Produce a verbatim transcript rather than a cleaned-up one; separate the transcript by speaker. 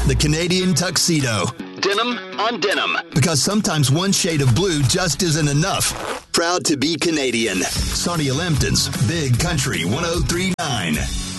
Speaker 1: the Canadian tuxedo.
Speaker 2: Denim on denim.
Speaker 1: Because sometimes one shade of blue just isn't enough. Proud to be Canadian. Sarnia Lambton's Big Country one oh three point nine.